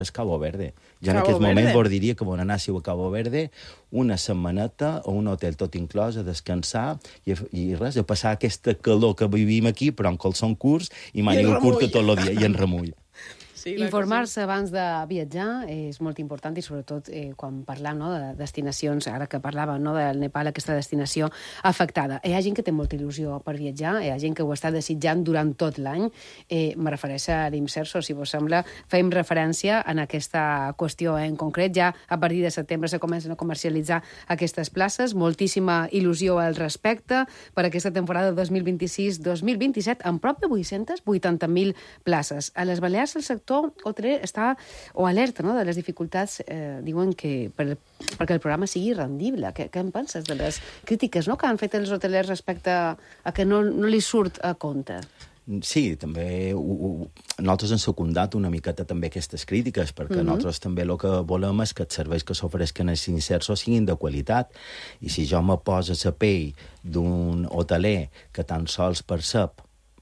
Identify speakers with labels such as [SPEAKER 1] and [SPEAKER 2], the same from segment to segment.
[SPEAKER 1] és Cabo Verde. Jo en aquest moment vos diria que bon anàssiu a Cabo Verde, una setmaneta o un hotel tot inclòs a descansar i res, a passar aquesta calor que vivim aquí, però en calçons curts i màniga curta tot el dia, i en remull.
[SPEAKER 2] Sí,
[SPEAKER 3] informar-se abans de viatjar és molt important i sobretot quan parlam de destinacions, ara que parlàvem del Nepal, aquesta destinació afectada. Hi ha gent que té molta il·lusió per viatjar, hi ha gent que ho està desitjant durant tot l'any. Me refereixo a l'Imserso, si vos sembla, fem referència en aquesta qüestió en concret. Ja a partir de setembre se comencen a comercialitzar aquestes places, moltíssima il·lusió al respecte per aquesta temporada 2026-2027, amb prop de 880.000 places. A les Balears el sector hoteler està alerta de les dificultats, diuen que perquè el programa sigui rendible. Què en penses de les crítiques que han fet els hotelers respecte a que no li surt a compte?
[SPEAKER 1] Sí, també nosaltres hem secundat una miqueta també aquestes crítiques, perquè nosaltres també el que volem és que els serveis que s'ofereixen als Imserso siguin de qualitat. I si jo me poso a la pell d'un hoteler que tan sols percep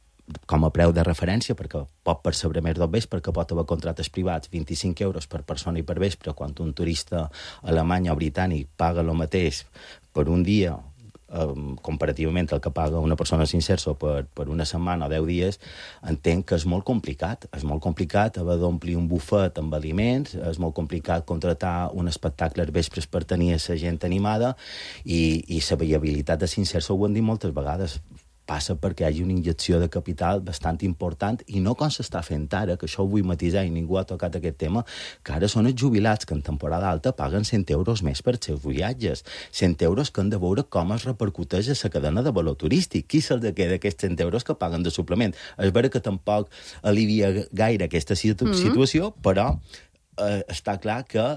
[SPEAKER 1] com a preu de referència, perquè pot percebre més del vespre, perquè pot haver contractes privats, 25 euros per persona i per vespre, quan un turista alemany o britànic paga el mateix per un dia, comparativament el que paga una persona Imserso per una setmana o 10 dies, entenc que és molt complicat. És molt complicat haver d'omplir un bufet amb aliments, és molt complicat contractar un espectacle als vespres per tenir la gent animada, i la viabilitat de Imserso, ho hem dit moltes vegades, passa perquè hi hagi una injecció de capital bastant important, i no com s'està fent ara, que això ho vull matisar i ningú ha tocat aquest tema, que ara són els jubilats que en temporada alta paguen 100 euros més per seus viatges. 100 euros que han de veure com es repercuteix a la cadena de valor turístic. Qui se'ls queda aquests 100 euros que paguen de suplement? És vera que tampoc alivia gaire aquesta situació, però està clar que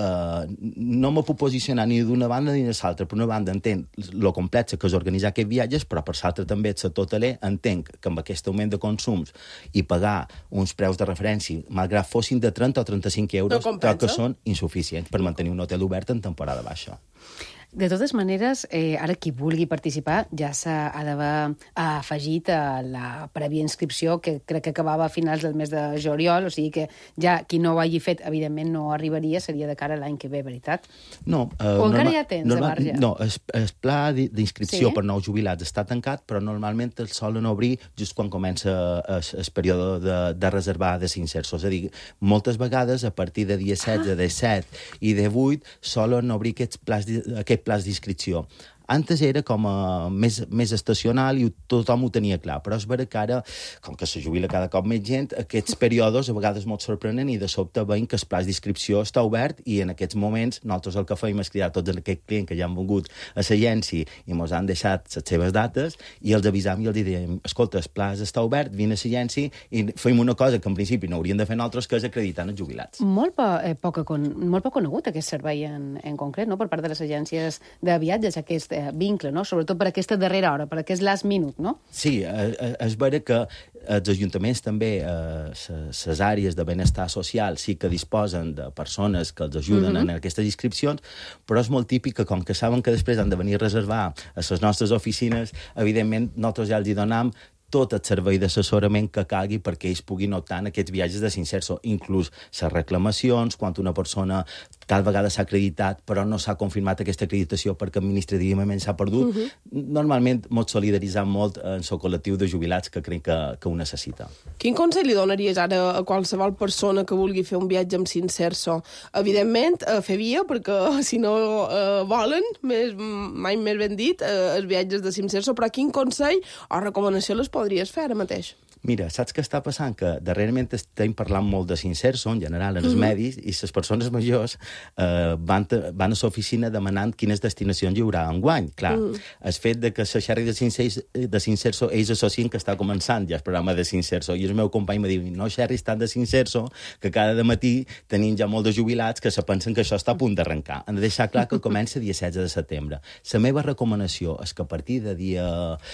[SPEAKER 1] no me puc posicionar ni d'una banda ni de l'altra. Per una banda entenc lo complex que és organitzar aquests viatges, però per l'altra també el sector hoteler entenc que amb aquest augment de consums i pagar uns preus de referència, malgrat fossin de 30 o 35 euros, que són insuficients per mantenir un hotel obert en temporada baixa.
[SPEAKER 3] De totes maneres, ara qui vulgui participar ja s'ha d'haver afegit a la prèvia inscripció, que crec que acabava a finals del mes de juliol, o sigui que ja qui no ho hagi fet, evidentment no arribaria, seria de cara a l'any que ve, veritat?
[SPEAKER 1] No.
[SPEAKER 3] O encara hi ha temps de marge?
[SPEAKER 1] No, el pla d'inscripció per nous jubilats està tancat, però normalment el solen obrir just quan comença el període de reservar de Imserso. És a dir, moltes vegades, a partir de dia 16, de 7 i de 8, solen obrir aquest plans d'inscripció. Antes era com més estacional i tothom ho tenia clar, però és vera que ara, com que se jubila cada cop més gent, aquests períodes a vegades molt sorprenen i de sobte veiem que el pla d'inscripció està obert, i en aquests moments nosaltres el que feim és cridar tots aquests clients que ja han vingut a l'agència i ens han deixat les seves dates, i els avisam i els diem, escolta, el pla està obert, vine a l'agència i fem una cosa que en principi no hauríem de fer nosaltres, que és acreditar els jubilats.
[SPEAKER 3] Molt poc conegut aquest servei en concret, per part de les agències de viatges, aquest vincle, sobretot per aquesta darrera hora, per aquest last minute, no?
[SPEAKER 1] Sí, és vera que els ajuntaments també, les àrees de benestar social, sí que disposen de persones que els ajuden en aquestes inscripcions, però és molt típic que, com que saben que després han de venir a reservar a les nostres oficines, evidentment nosaltres ja els donam tot el servei d'assessorament que calgui perquè ells puguin optar en aquests viatges de Imserso, inclús les reclamacions, quan una persona tal vegada s'ha acreditat però no s'ha confirmat aquesta acreditació perquè administrativament s'ha perdut. Normalment ens solidaritzem molt en el col·lectiu de jubilats que crec que ho necessita.
[SPEAKER 2] Quin consell li donaries ara a qualsevol persona que vulgui fer un viatge amb Imserso? Evidentment, fer via, perquè si no volen, mai més ben dit, els viatges de Imserso, però quin consell o recomanació les podries fer ara mateix?
[SPEAKER 1] Mira, saps què està passant? Que darrerament estem parlant molt de Imserso, en general, en els medis, i les persones majors van a l'oficina demanant quines destinacions hi haurà enguany. Clar, el fet de que la xerri de Imserso, ells associen que està començant ja el programa de Imserso, i el meu company me diu, no xerris tant de Imserso, que cada matí tenim ja molt de jubilats que se pensen que això està a punt d'arrencar. Han de deixar clar que comença dia 16 de setembre. La meva recomanació és que a partir de dia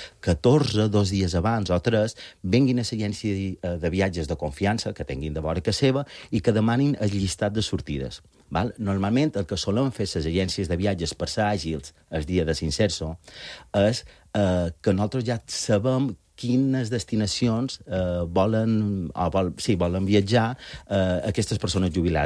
[SPEAKER 1] 14, 2 dies abans o 3, venguin a l'agència de viatges de confiança, que tinguin de vora que seva, i que demanin el llistat de sortides. Normalment el que solen fer les agències de viatges per ser àgils el dia de Imserso és que nosaltres ja sabem quines destinacions volen viatjar aquestes persones jubilades.